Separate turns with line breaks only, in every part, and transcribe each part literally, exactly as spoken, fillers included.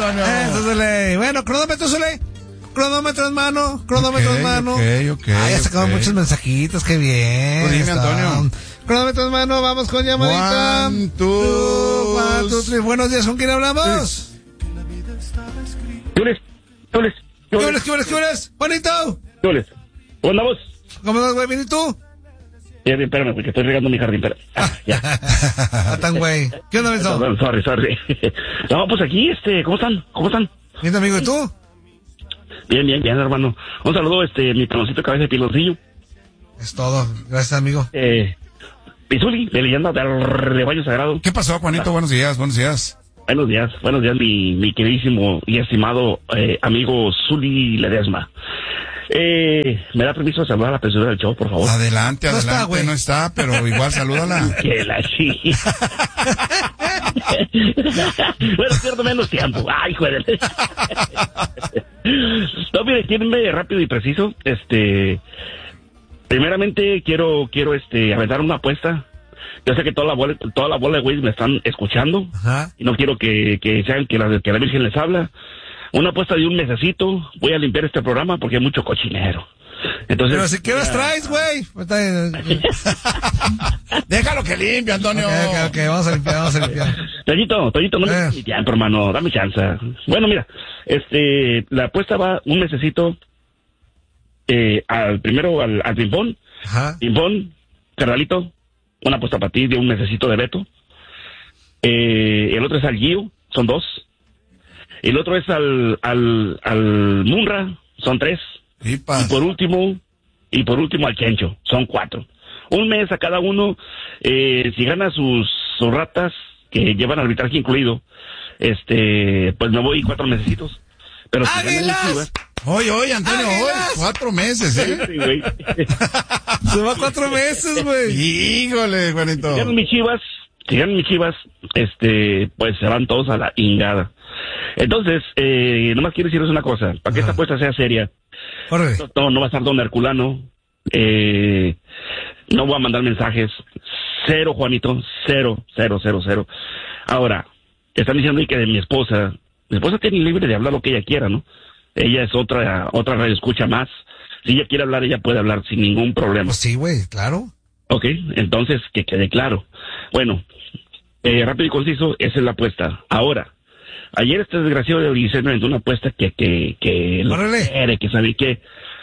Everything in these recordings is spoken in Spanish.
Antonio.
Eso, Zule. Bueno, cronómetro, Zule. Cronómetro en mano, cronómetro
okay,
en mano.
Ok, ok.
Ah, ya sacaron
okay.
muchos mensajitos, qué bien.
Pues dime, Antonio.
Cronómetro en mano, vamos con llamadita.
One, two,
one, two, three. Buenos días, ¿con quién hablamos?
¿Qué holes? ¿Qué holes?
¿Qué holes, qué holes, qué holes? Juanito.
¿Qué holes? ¿Cómo andamos?
¿Cómo andas, güey? ¿Bien y tú?
Ya, bien, espérame, porque estoy regando mi jardín, pero... Ah, ya.
Ah, tan güey. ¿Qué onda, Benzo?
Perdón, sorry, sorry. No, pues aquí, este, ¿cómo están? ¿Cómo están?
Bien, amigo, ¿y tú?
Bien, bien, bien, hermano. Un saludo, este, mi peloncito de cabeza de piloncillo.
Es todo. Gracias, amigo.
Eh, Pizuli, de leyenda del rebaño sagrado.
¿Qué pasó, Juanito? Buenos días, buenos días.
Buenos días, buenos días, mi, mi queridísimo y estimado eh, amigo Zuli Ledesma. Eh, ¿me da permiso de saludar a la persona del show, por favor?
Adelante,
No
adelante.
está, güey.
No está, pero igual salúdala.
Que la chi. Bueno, pierdo menos tiempo. Ay, joder. No, mire, quírenme rápido y preciso. Este, primeramente quiero, quiero, este, aventar una apuesta. Yo sé que toda la bola, toda la bola de güeyes me están escuchando.
Ajá.
Y no quiero que, que sean que la, que la Virgen les habla. Una apuesta de un mesecito. Voy a limpiar este programa porque hay mucho cochinero. Entonces,
Pero si quieres
ya...
traes, güey.
Déjalo que limpie, Antonio.
Ok, ok, ok. Vamos a limpiar, vamos a limpiar.
Toñito, Toñito, no me
Eh.
des mi tiempo, hermano. Dame chance. Bueno, mira, este, la apuesta va un mesecito eh, al primero al, al ping-pong.
Ajá.
Ping-pong, carnalito, una apuesta para ti de un mesecito de Beto. Eh, el otro es al Gio, son dos. El otro es al, al, al Munra, son tres.
Y
Y por último, y por último al Chencho, son cuatro. Un mes a cada uno, eh, si gana sus, sus ratas, que llevan arbitraje incluido, este, pues me voy cuatro mesecitos. Pero si ganan mis Chivas,
Oye, oye, Antonio,
¡Águilas!
oye, cuatro meses, ¿eh?
sí, güey.
Se va cuatro meses, güey.
Híjole, Juanito.
Si ganan mis Chivas, si ganan mis Chivas, este, pues se van todos a la ingada. Entonces, eh, nomás quiero decirles una cosa, para que esta apuesta sea seria.
Órale.
No, no va a estar don Herculano. Eh, no voy a mandar mensajes. Cero, Juanito. Cero, cero, cero, cero. Ahora, están diciendo ahí que de mi esposa. Mi esposa tiene libre de hablar lo que ella quiera, ¿no? Ella es otra, otra radio escucha más. Si ella quiere hablar, ella puede hablar sin ningún problema.
Pues sí, güey, claro.
Ok, entonces, que quede claro. Bueno, eh, rápido y conciso, esa es la apuesta. Ahora, ayer este desgraciado de Ulises me aventó una apuesta que, que, que, lo
Órale.
quiere, que sabe que,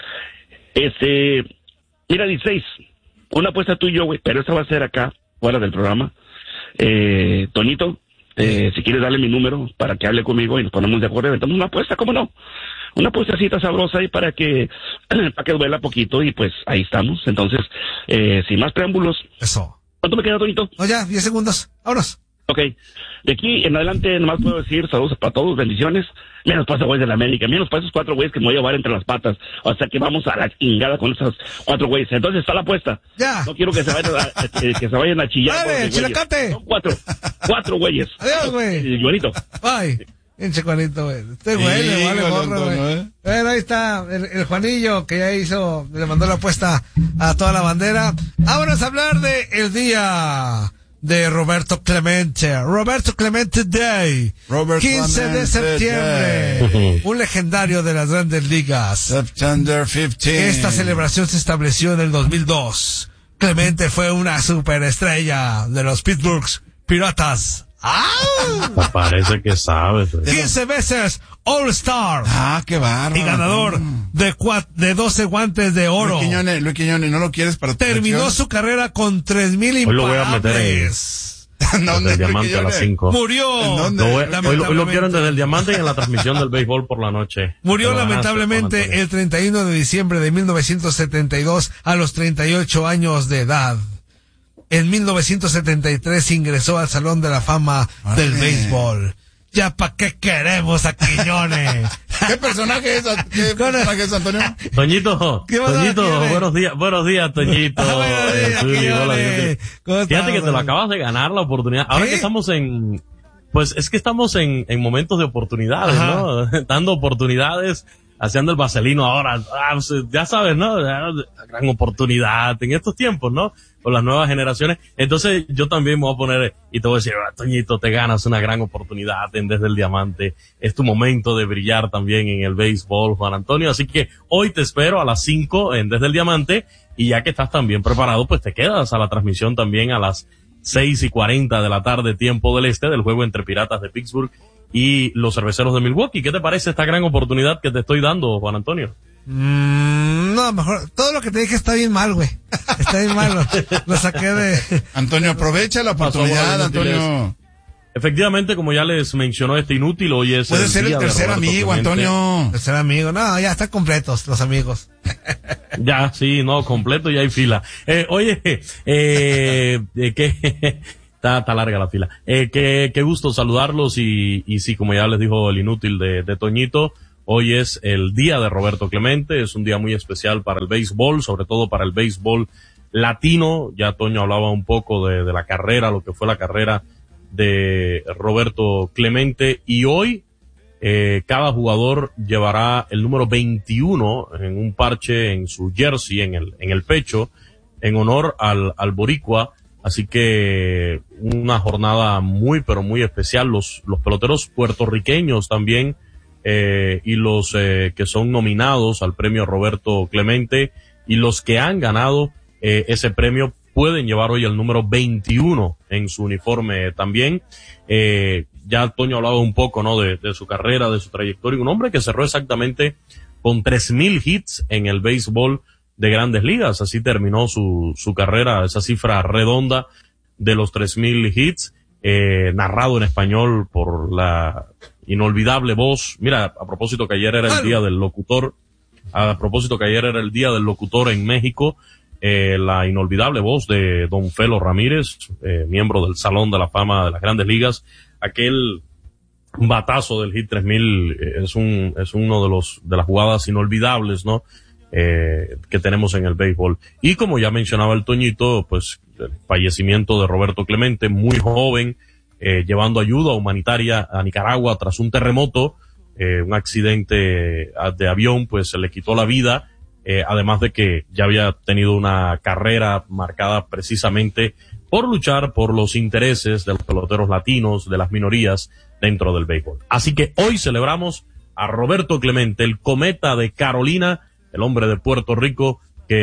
este, mira, dieciséis, una apuesta tú y yo, güey, pero esta va a ser acá, fuera del programa. Eh, Toñito, eh, si quieres darle mi número para que hable conmigo y nos ponemos de acuerdo, aventamos una apuesta, ¿cómo no? Una apuestacita sabrosa y para que, para que duela poquito y pues ahí estamos. Entonces, eh, sin más preámbulos,
Eso.
¿cuánto me queda, Toñito?
No, ya, diez segundos. Vámonos.
Ok, de aquí en adelante nomás puedo decir saludos para todos, bendiciones, menos para esos güeyes de la América, menos para esos cuatro güeyes que me voy a llevar entre las patas, o sea que vamos a la chingada con esos cuatro güeyes. Entonces está la apuesta.
Ya.
No quiero que se vayan a, que, que se vayan a chillar.
Dale,
por los güeyes.
chilacate.
Son cuatro, cuatro güeyes.
Adiós, güey.
Eh, Juanito.
Bye. Pinche Juanito, güey. Este güey le vale
Híjole,
gorro,
Antonio,
güey.
¿eh?
Bueno, ahí está el, el Juanillo que ya hizo, le mandó la apuesta a toda la bandera. Vámonos a hablar de el día de Roberto Clemente. Roberto Clemente Day.
Robert
quince de
Clemente
septiembre.
Day.
Un legendario de las grandes ligas.
September fifteenth.
Esta celebración se estableció en el dos mil dos. Clemente fue una superestrella de los Pittsburgh Piratas. ¡Ah!
Parece que sabes.
quince veces All-Star.
Ah, qué bárbaro.
Y ganador de, cua- de doce guantes de oro.
Luis Quiñones, Luis Quiñones, ¿no lo quieres para tu
Terminó
selección?
su carrera con tres mil
Hoy lo voy a meter en-
imparables.
¿En dónde,
Desde el
Luis
diamante a las
Quiñones?
cinco.
Murió.
¿En dónde?
Lo voy- hoy, lo- hoy lo
Lamentablemente.
quieren desde el diamante y en la transmisión del béisbol por la noche.
Murió
Te lo ganaste, Juan
lamentablemente
Antonio.
el treinta y uno de diciembre de mil novecientos setenta y dos a los treinta y ocho años de edad. En mil novecientos setenta y tres ingresó al Salón de la Fama del
Órale.
béisbol. ¿Ya para qué queremos a Quiñones?
¿Qué personaje es, qué personaje es, Antonio?
Toñito,
¿Qué pasa,
Toñito,
Quiñones?
buenos días, buenos días, Toñito.
Ah, buenos días,
Eh, Zuli,
Quiñones.
hola, Dios mío.
¿Cómo estás,
Fíjate que te lo
man?
acabas de ganar la oportunidad. Ahora
¿Sí?
que estamos en, pues es que estamos en, en momentos de oportunidades,
Ajá.
¿no? Dando oportunidades haciendo el vaselino ahora. Ah, pues, ya sabes, ¿no? Gran oportunidad en estos tiempos, ¿no? Con las nuevas generaciones. Entonces yo también me voy a poner y te voy a decir, ah, Toñito, te ganas una gran oportunidad en Desde el Diamante. Es tu momento de brillar también en el béisbol, Juan Antonio. Así que hoy te espero a las cinco en Desde el Diamante, y ya que estás también preparado, pues te quedas a la transmisión también a las seis y cuarenta de la tarde, tiempo del este, del juego entre Piratas de Pittsburgh y los Cerveceros de Milwaukee. ¿Qué te parece esta gran oportunidad que te estoy dando, Juan Antonio?
Mm, no, mejor, todo lo que te dije está bien mal, güey. Está bien mal, lo, lo saqué de...
Antonio, aprovecha la oportunidad, Antonio.
Efectivamente, como ya les mencionó este inútil, hoy es
Puede
el
ser
día
el
de
tercer
Roberto
amigo,
Clemente.
Antonio.
Tercer amigo, no, ya están completos los amigos.
Ya, sí, no, completo y hay fila. Eh, oye, eh, eh, que... Está, está larga la fila. Eh, qué, qué gusto saludarlos y, y sí, como ya les dijo el inútil de, de Toñito, hoy es el día de Roberto Clemente, es un día muy especial para el béisbol, sobre todo para el béisbol latino. Ya Toño hablaba un poco de, de la carrera, lo que fue la carrera de Roberto Clemente, y hoy eh, cada jugador llevará el número veintiuno en un parche en su jersey, en el, en el pecho, en honor al, al boricua. Así que una jornada muy, pero muy especial. Los, los peloteros puertorriqueños también, eh, y los, eh, que son nominados al premio Roberto Clemente y los que han ganado, eh, ese premio pueden llevar hoy el número veintiuno en su uniforme también. Eh, ya Toño hablaba un poco, ¿no? De, de su carrera, de su trayectoria. Un hombre que cerró exactamente con tres mil hits en el béisbol de Grandes Ligas. Así terminó su, su carrera, esa cifra redonda de los tres mil hits, eh, narrado en español por la inolvidable voz. Mira, a propósito que ayer era el día del locutor, a propósito que ayer era el día del locutor en México, eh, la inolvidable voz de Don Felo Ramírez, eh, miembro del Salón de la Fama de las Grandes Ligas. Aquel batazo del hit tres mil eh, es un, es uno de los, de las jugadas inolvidables, ¿no? Eh, que tenemos en el béisbol. Y como ya mencionaba el Toñito, pues el fallecimiento de Roberto Clemente, muy joven, eh, llevando ayuda humanitaria a Nicaragua tras un terremoto, eh, un accidente de avión, pues se le quitó la vida, eh, además de que ya había tenido una carrera marcada precisamente por luchar por los intereses de los peloteros latinos, de las minorías dentro del béisbol. Así que hoy celebramos a Roberto Clemente, el cometa de Carolina, el hombre de Puerto Rico,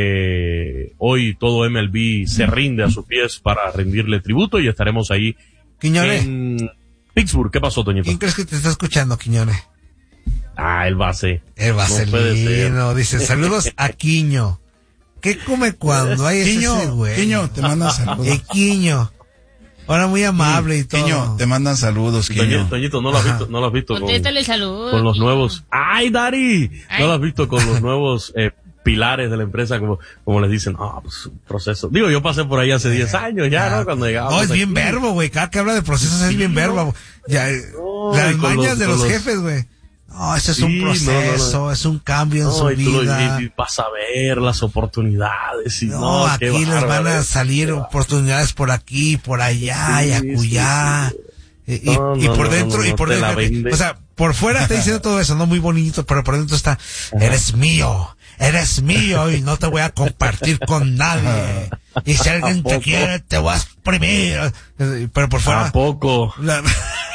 que hoy todo M L B se rinde a sus pies para rendirle tributo, y estaremos ahí
Quiñones,
en Pittsburgh. ¿Qué pasó, Toñito?
¿quién crees que te está escuchando, Quiñones?
Ah, el base.
El
No puede ser.
vaselino, dice, saludos a Quiño. ¿Qué come cuando hay ese
Quiño,
güey?
Quiño, te mandan saludos.
El Quiño. Ahora muy amable y todo.
Quiño, te mandan saludos,
Toñito,
Quiño.
Toñito, no lo has visto, no lo has visto con,
Contéstale saludos.
con los
Quiño.
nuevos. ¡Ay, Dari!
Ay.
No lo has visto con los nuevos eh, pilares de la empresa, como, como les dicen, ah, pues, un proceso. Digo, yo pasé por ahí hace diez años ya, ¿no? Cuando llegábamos.
No, es bien
aquí.
verbo, güey. Cada que habla de procesos es
Sí,
bien
¿no?
verbo. Ya, eh,
No,
las
y con
mañas
los-
de
con
los
los-
jefes, güey. No, ese es
Sí,
un
no, no,
proceso,
no.
es un cambio en
No,
su
y tú lo-
vida.
y- y vas a ver las oportunidades y
No,
no,
aquí
qué
les van
bárbaro,
a
eh.
salir oportunidades por aquí, por allá,
Sí,
y acullá.
sí,
Y, y-
No,
y
no,
por
no,
dentro,
no,
y
no,
por
te la
dentro.
vende.
O sea, por fuera está diciendo todo eso, no muy bonito, pero por dentro está, eres mío, eres mío y no te voy a compartir con nadie. Y si alguien
¿A
te
poco?
quiere, te voy a exprimir. Pero por fuera.
¿A poco?
La-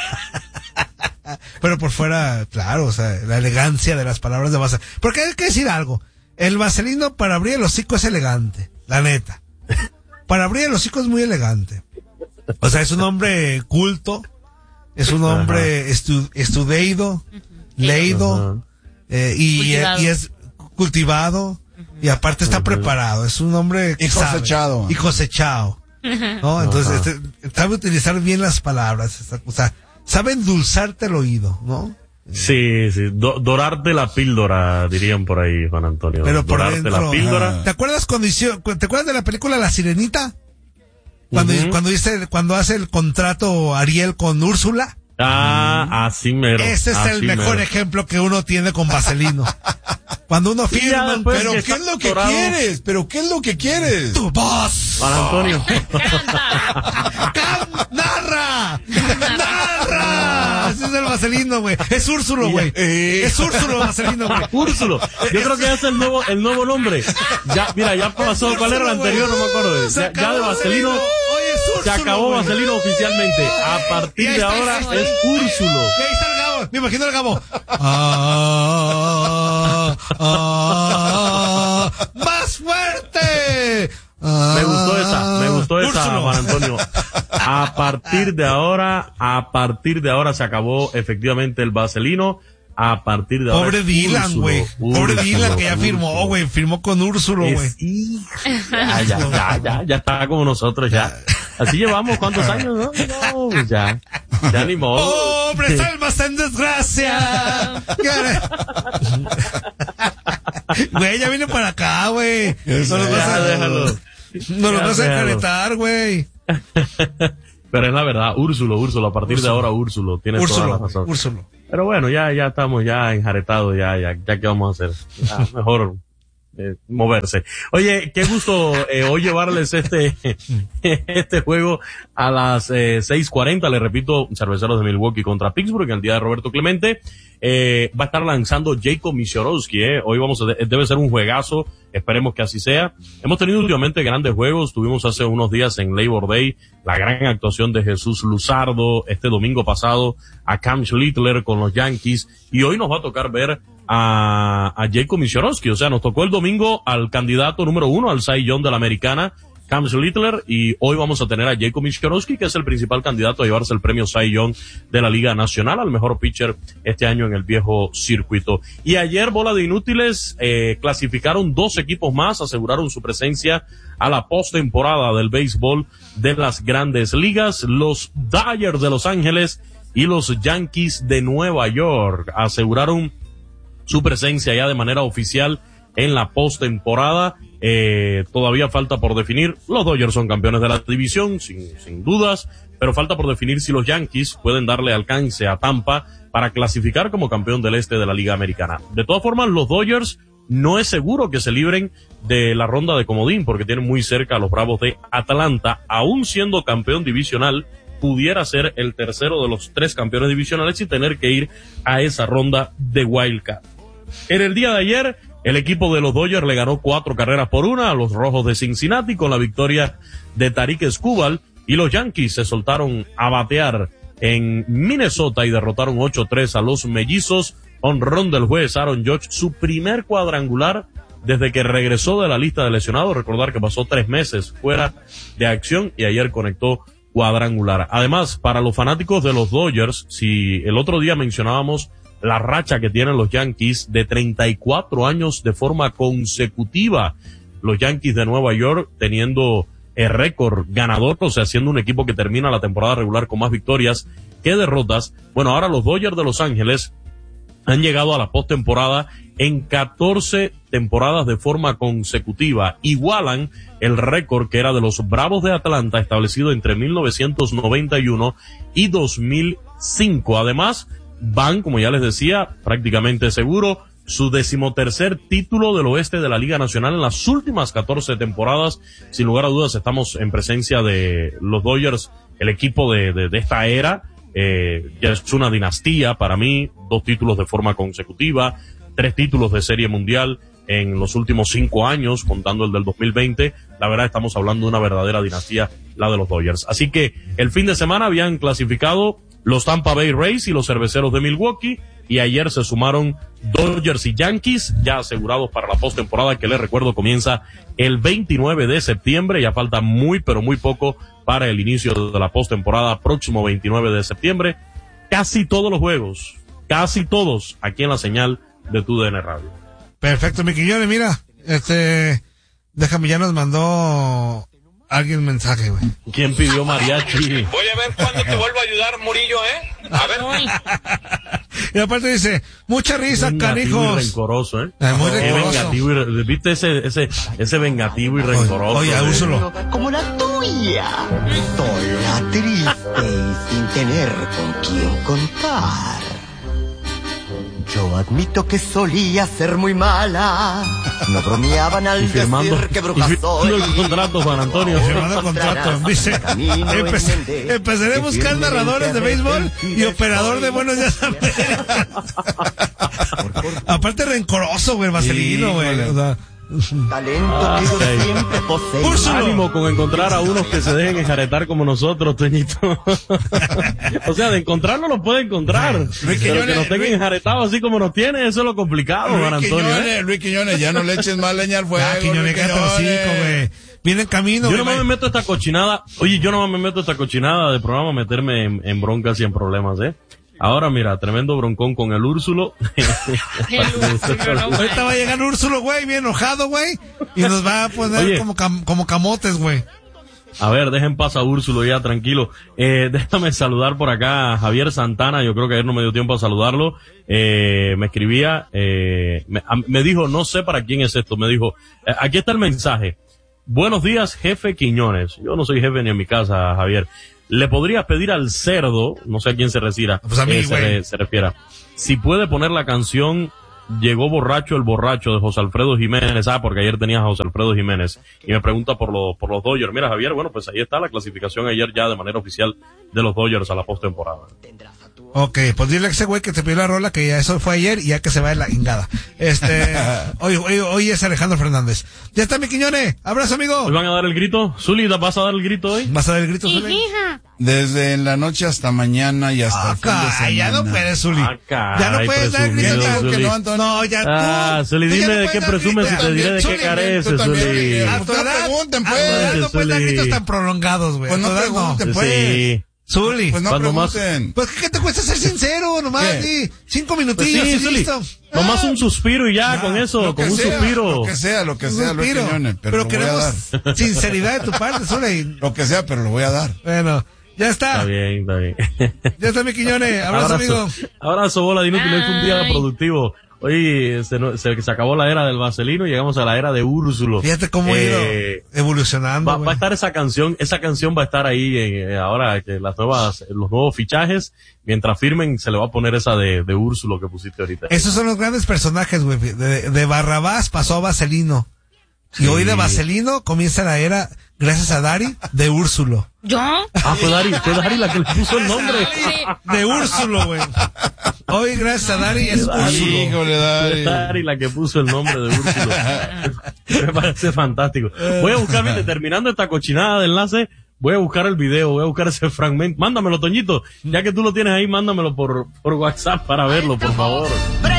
pero por fuera, claro, o sea, la elegancia de las palabras de Vaselino. Porque hay que decir algo. El vaselino para abrir el hocico es elegante, la neta. Para abrir el hocico es muy elegante. O sea, es un hombre culto, es un hombre estu estudiado, leído,
Ajá.
eh, y,
Cultivado.
y es cultivado, y aparte está
Ujú.
preparado. Es un hombre que
Y
sabe.
cosechado.
Y cosechado. ¿No? Entonces,
Ajá.
este, sabe utilizar bien las palabras, esta- o sea, sabe endulzarte el oído, ¿no?
Sí, sí, do- dorarte la píldora, dirían por ahí, Juan Antonio.
Pero por
dorarte
dentro,
la píldora.
ajá.
¿Te acuerdas cuando hizo, cu- te acuerdas de la película La Sirenita? Cuando,
Ujú.
cuando dice, cuando hace el contrato Ariel con Úrsula.
Ah, así mero.
Ese es el
así
mejor
mero.
ejemplo que uno tiene con vaselino. Cuando uno
Sí, ya
firma,
después
Pero
que
¿qué es
está
lo que
atorado.
quieres? ¿Pero qué es lo que quieres?
tu voz.
Juan Antonio.
¡Can- ¡Narra! ¡Narra! Ese es el Vaselino, güey. Es Úrsulo, güey.
Eh.
Es Úrsulo Vaselino, güey.
Úrsulo. Yo creo que ese es el nuevo, el nuevo nombre. Ya, mira, ya pasó. ¿Cuál era el anterior? No me acuerdo.
Se
Ya, ya
acabó
de Vaselino.
Vaselino. Oye, es
Se
Úrsulo,
acabó
güey.
Vaselino oficialmente. A
Y
partir
ahí
de
está
ahora
ese,
es Úrsulo.
Y ahí está el Gabo. Me imagino el Gabo. Ah, ah, ¡más fuerte! Ah,
Me gustó esa, me gustó esa,
Úrsulo.
Juan Antonio. A partir de ahora, a partir de ahora se acabó efectivamente el Vaselino. A partir de ahora.
Pobre
es
Dylan,
Úrsulo,
güey. Pobre
Úrsulo,
Dylan que ya firmó,
Úrsulo.
güey. Firmó con Úrsulo, güey.
Es- hijo, Ya, ya, ya, ya, ya está como nosotros ya. Así llevamos cuántos años, ¿no? No, pues ya. Ya ni modo.
¡Pobres almas en desgracia! Güey, ya viene para acá, güey. No nos vas
Ya,
a,
déjalo.
no nos
Ya,
vas a
déjalo.
encaretar, güey.
Pero es la verdad, Úrsulo, Úrsulo, a partir de ahora Úrsulo, tienes toda la
Úrsulo,
razón.
Úrsulo.
Pero bueno, ya, ya estamos ya enjaretados, ya, ya, ya qué vamos a hacer. Ya, mejor eh, moverse. Oye, qué gusto eh, hoy llevarles este, este juego a las eh, seis cuarenta, le repito, Cerveceros de Milwaukee contra Pittsburgh, el día de Roberto Clemente. Eh, va a estar lanzando Jacob Misiorowski, eh. Hoy vamos a, debe ser un juegazo, esperemos que así sea. Hemos tenido últimamente grandes juegos, tuvimos hace unos días en Labor Day la gran actuación de Jesús Luzardo, este domingo pasado a Cam Schlittler con los Yankees, y hoy nos va a tocar ver a, a Jacob Misiorowski, o sea, nos tocó el domingo al candidato número uno al Cy Young de la Americana, Cam Schlittler, y hoy vamos a tener a Jacob Misiorowski, que es el principal candidato a llevarse el premio Cy Young de la Liga Nacional al mejor pitcher este año en el viejo circuito. Y ayer, bola de inútiles, eh, clasificaron dos equipos más, aseguraron su presencia a la postemporada del béisbol de las grandes ligas. Los Dodgers de Los Ángeles y los Yankees de Nueva York aseguraron su presencia ya de manera oficial en la postemporada. Eh, todavía falta por definir. Los Dodgers son campeones de la división, sin, sin dudas, pero falta por definir si los Yankees pueden darle alcance a Tampa para clasificar como campeón del este de la Liga Americana. De todas formas, los Dodgers no es seguro que se libren de la ronda de comodín, porque tienen muy cerca a los Bravos de Atlanta. Aún siendo campeón divisional, pudiera ser el tercero de los tres campeones divisionales y tener que ir a esa ronda de wildcard. En el día de ayer, el equipo de los Dodgers le ganó cuatro carreras por una a los Rojos de Cincinnati con la victoria de Tarik Skubal, y los Yankees se soltaron a batear en Minnesota y derrotaron ocho tres a los Mellizos. Honrón del juez Aaron Judge, su primer cuadrangular desde que regresó de la lista de lesionados. Recordar que pasó tres meses fuera de acción y ayer conectó cuadrangular. Además, para los fanáticos de los Dodgers, si el otro día mencionábamos la racha que tienen los Yankees de treinta y cuatro años de forma consecutiva, los Yankees de Nueva York teniendo el récord ganador, o sea, siendo un equipo que termina la temporada regular con más victorias que derrotas. Bueno, ahora los Dodgers de Los Ángeles han llegado a la postemporada en catorce temporadas de forma consecutiva. Igualan el récord que era de los Bravos de Atlanta, establecido entre mil novecientos noventa y uno y dos mil cinco. Además, van, como ya les decía, prácticamente seguro su decimotercer título del oeste de la Liga Nacional en las últimas catorce temporadas. Sin lugar a dudas, estamos en presencia de los Dodgers, el equipo de, de, de esta era. Eh, ya es una dinastía para mí, dos títulos de forma consecutiva, tres títulos de Serie Mundial en los últimos cinco años, contando el del dos mil veinte. La verdad, estamos hablando de una verdadera dinastía, la de los Dodgers. Así que el fin de semana habían clasificado los Tampa Bay Rays y los Cerveceros de Milwaukee, y ayer se sumaron Dodgers y Yankees, ya asegurados para la postemporada, que les recuerdo comienza el veintinueve de septiembre. Ya falta muy pero muy poco para el inicio de la postemporada, próximo veintinueve de septiembre. Casi todos los juegos, casi todos, aquí en la señal de Tu D N Radio.
Perfecto, mi Quillones, mira, este, déjame, ya nos mandó alguien un mensaje, güey.
¿Quién pidió mariachi?
Voy a ver cuándo te vuelvo a ayudar, Murillo, ¿eh? A ver.
Y aparte dice, mucha risa,
Vengativo y
canijos.
rencoroso, ¿eh?
Ah, muy
Qué
rencoroso.
vengativo y, ¿viste ese, ese, ese vengativo y rencoroso?
Oye,
de-
úsalo.
Como la tuya. Sola, triste y sin tener con quién contar. Yo a Admito que solía ser muy mala. No bromeaban al
Y firmando,
decir que
y
bruja
firmando
soy.
el contrato, Juan Antonio.
Firmando el contrato. Dice, empe- empezaré a buscar narradores de béisbol y operador de Buenos Días América. Aparte rencoroso, güey, Marcelino, güey. O sea,
Talento que yo
Ay.
siempre poseí.
Úrsulo.
Ánimo con encontrar a unos que se dejen enjaretar como nosotros, Toñito. O sea, de encontrarlo lo puede encontrar.
Luis
Pero que
Quiñones,
nos tengan
Luis-
enjaretados así como nos tiene, eso es lo complicado, Juan
Luis
Antonio. ¿eh?
Quiñones, Luis Quiñones, ya no le eches más leña al fuego.
ah, Quiñones,
Luis
cállate los
Quiñones.
hocico, güey. Viene en camino,
Yo
güey.
no me meto a esta cochinada. Oye, yo no me meto a esta cochinada de programa a meterme en, en broncas y en problemas, ¿eh? Ahora, mira, tremendo broncón con el Úrsulo.
Ahorita va a llegar Úrsulo, güey, bien enojado, güey. Y nos va a poner
Oye.
como, cam- como camotes, güey.
A ver, dejen pasar a Úrsulo ya, tranquilo. Eh, déjame saludar por acá a Javier Santana. Yo creo que ayer no me dio tiempo a saludarlo. Eh, me escribía, eh, me, a- me dijo, no sé para quién es esto. Me dijo, eh, aquí está el mensaje. Buenos días, jefe Quiñones. Yo no soy jefe ni en mi casa, Javier. Le podría pedir al cerdo, no sé a quién se refiera,
Pues a mí,
eh, se,
güey.
re- se refiera, si puede poner la canción Llegó borracho el borracho de José Alfredo Jiménez, ah, porque ayer tenías a José Alfredo Jiménez, y me pregunta por los, por los Dodgers. Mira, Javier, bueno, pues ahí está la clasificación ayer ya de manera oficial de los Dodgers a la postemporada.
Ok, pues dile a ese güey que te pidió la rola que ya eso fue ayer y ya que se va de la ingada. Este, hoy, hoy, hoy es Alejandro Fernández. Ya está, mi Quiñones. Abrazo, amigo.
¿Hoy van a dar el grito? Zuli, ¿vas a dar el grito hoy?
¿Vas a dar el grito, Zuli?
Hija.
Desde la noche hasta mañana y hasta
Ah,
el fin de
caray, ya no
semana.
puedes, Zuli.
Ah, caray,
Ya no puedes dar el grito.
presumido,
ya.
Digo que
Zuli.
no, Antonio.
No, ya tú.
Ah, Zuli,
tú ya
dime
no
de
puedes
qué
dar
presumes
grito.
y te diré de
Zuli,
qué careces,
tú también,
Zuli.
Miguel.
A tu
No
edad,
pregunten,
a tu
pues.
edad no puedes dar
Zuli.
gritos tan prolongados, güey.
Pues
A tu
no
edad
pregunten, pues.
Sí.
Zuli.
Pues no
Cuando más-
pregunten.
Pues, ¿qué te cuesta ser sincero? Nomás,
¿Qué?
di, cinco
Pues
minutillos
sí,
y
Zuli.
listo.
Nomás un suspiro y ya,
Ah,
con eso,
lo que
con un
sea,
suspiro.
Lo que sea, lo que
Un
sea, Luis
suspiro.
Quiñones, pero,
Pero
lo voy a dar.
queremos sinceridad de tu parte, Zuli.
Lo que sea, pero lo voy a dar.
Bueno, ya
Está
está.
bien, está bien.
Ya está, mi Quiñones. Abrazo, amigo.
Abrazo, bola de inútil. Hoy fue un día
Ay.
productivo. Hoy se, no- se, se acabó la era del vaselino y llegamos a la era de Úrsulo.
Fíjate cómo ha ido
Eh,
evolucionando.
Va, va a
güey.
estar esa canción, esa canción va a estar ahí eh, ahora que las nuevas, los nuevos fichajes, mientras firmen se le va a poner esa de, de Úrsulo que pusiste ahorita.
Esos son los grandes personajes, güey. De, de Barrabás pasó a Vaselino. Y hoy de Vaselino comienza la era, gracias a Dari, de Úrsulo.
¿Yo?
Ah, fue Dari, fue Dari la que le puso el nombre.
De Úrsulo, güey. Hoy, gracias a Dari, es Úrsulo.
Híjole, Dari.
Fue Dari la que puso el nombre de Úrsulo. Me parece fantástico. Voy a buscar, mire, terminando esta cochinada de enlace, voy a buscar el video, voy a buscar ese fragmento. Mándamelo, Toñito. Ya que tú lo tienes ahí, mándamelo por, por WhatsApp para verlo, por favor.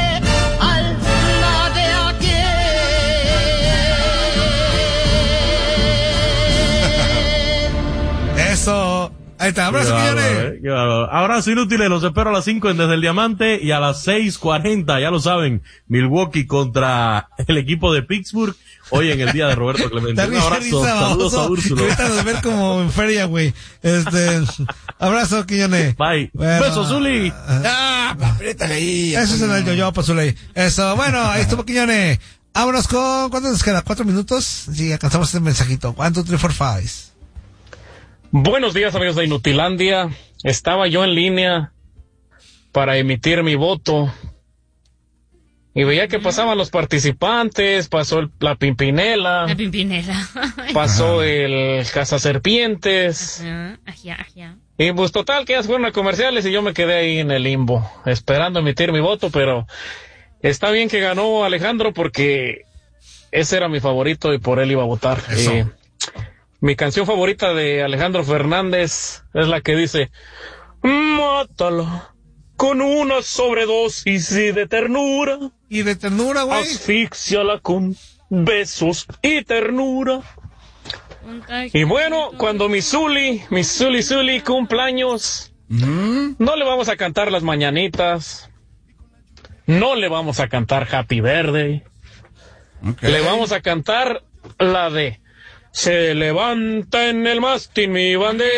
Eso. Ahí está. Abrazo,
Qué bárbaro,
Quiñones.
eh, qué bárbaro. Abrazo inútiles, los espero a las cinco en Desde el Diamante y a las seis cuarenta, ya lo saben, Milwaukee contra el equipo de Pittsburgh, hoy en el día de Roberto Clemente.
Está
Un abrazo,
risa,
saludos a
baboso.
Úrsulo.
Ahorita nos ver como en feria, güey. Este, abrazo, Quiñones.
Bye.
Bueno,
Besos, Zuli.
Ah, apriétale ahí.
Eso es en el yo-yo, Pazuley. Eso, bueno, ahí estuvo Quiñones. Vámonos con, ¿cuánto nos queda? ¿Cuatro minutos? Sí, alcanzamos este mensajito. One, two, three, four, five.
Buenos días, amigos de Inutilandia. Estaba yo en línea para emitir mi voto y veía que pasaban los participantes, pasó el- la Pimpinela,
La pimpinela.
pasó el Cazaserpientes
Ajá, ajá, ajá.
y pues total que ya se fueron a comerciales y yo me quedé ahí en el limbo esperando emitir mi voto, pero está bien que ganó Alejandro porque ese era mi favorito y por él iba a votar.
Eso.
Eh, mi canción favorita de Alejandro Fernández es la que dice: mátala con una sobredosis y de ternura,
Y de ternura, güey.
asfixiala con besos y ternura. Y bueno, cuando mi Zuli, mi Zuli Zuli cumpleaños, no le vamos a cantar las mañanitas, no le vamos a cantar Happy Birthday,
Ok.
le vamos a cantar la de se levanta en el mástil mi bandera,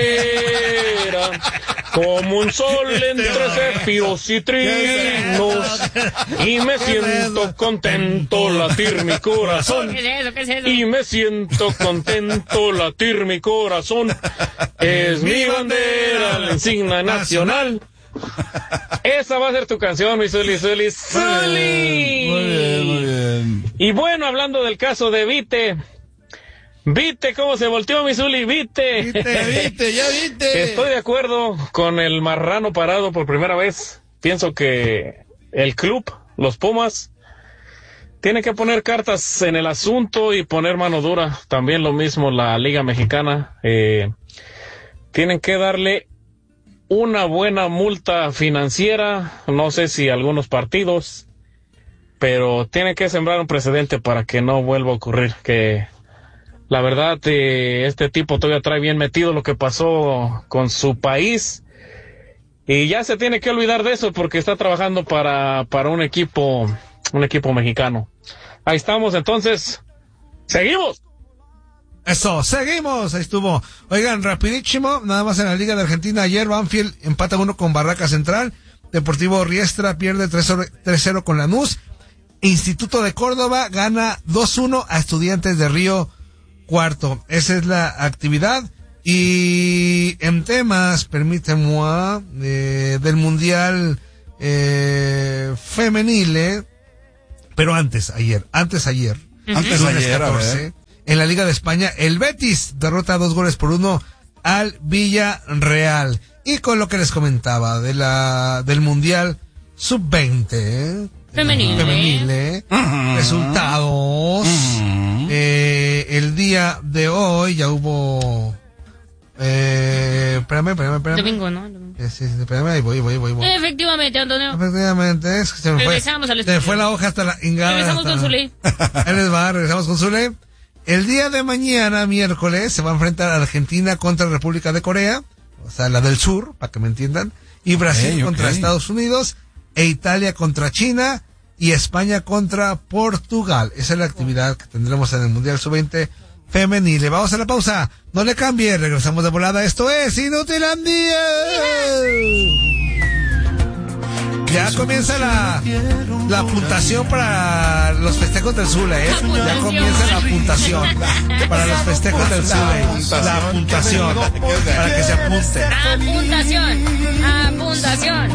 como un sol entre céfiros y trinos, y me siento contento latir mi corazón.
¿Qué es eso? ¿Qué es eso?
Y me siento contento latir mi corazón. Es mi bandera, la insignia nacional. Esa va a ser tu canción, mi Zuli, Zuli, Zuli.
Muy bien, muy bien.
Y bueno, hablando del caso de Vite, ¿viste cómo se volteó mi Zuli? ¿Viste?
¿Viste, viste, ya viste?
Estoy de acuerdo con el marrano parado por primera vez. Pienso que el club, los Pumas, tiene que poner cartas en el asunto y poner mano dura. También lo mismo la Liga Mexicana. Eh, tienen que darle una buena multa financiera, no sé si algunos partidos, pero tienen que sembrar un precedente para que no vuelva a ocurrir. Que la verdad, eh, este tipo todavía trae bien metido lo que pasó con su país y ya se tiene que olvidar de eso porque está trabajando para, para un equipo, un equipo mexicano. Ahí estamos, entonces, seguimos.
Eso, seguimos, ahí estuvo. Oigan, rapidísimo, nada más en la Liga de Argentina, ayer Banfield empata uno con Barraca Central, Deportivo Riestra pierde tres cero con Lanús, Instituto de Córdoba gana dos uno a Estudiantes de Río Cuarto. Esa es la actividad. Y en temas, permítanme, eh, del Mundial eh, Femenil, eh, pero antes, ayer, antes ayer,
uh-huh. antes
lunes
ayer,
catorce, en la Liga de España, el Betis derrota dos goles por uno al Villarreal. Y con lo que les comentaba de la del Mundial sub veinte, ¿eh?
Femenil.
Femenil, ¿eh? Uh-huh. Resultados. Uh-huh. Eh, el día de hoy ya hubo... Eh, espérame, espérame, espérame.
Domingo, ¿no? Domingo.
Eh, sí, sí, espérame, ahí voy, voy, voy, voy.
Efectivamente, Antonio.
Efectivamente, es que se me
regresamos
fue.
al
Se me fue la hoja hasta la ingada.
Regresamos
hasta...
con Zule.
Ahí les va, regresamos con Zule. El día de mañana, miércoles, se va a enfrentar Argentina contra República de Corea, o sea, la del sur, para que me entiendan, y Brasil okay, okay. contra Estados Unidos, e Italia contra China, y España contra Portugal. Esa es la actividad que tendremos en el Mundial sub veinte femenil. Vamos a la pausa, no le cambie, regresamos de volada. Esto es Inutilandia. Ya comienza la la puntuación para los festejos del Zule, ¿eh? Ya comienza la puntuación para los festejos del Zule. La puntuación para que se apunte.
Apuntación, apuntación.